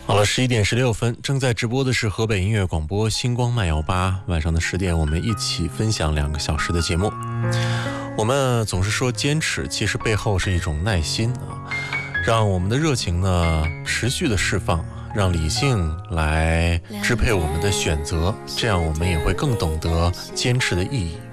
好了，11点16分，正在直播的是河北音乐广播星光慢摇吧。晚上的10点，我们一起分享2个小时的节目。我们总是说坚持，其实背后是一种耐心啊，让我们的热情呢持续的释放，让理性来支配我们的选择，这样我们也会更懂得坚持的意义。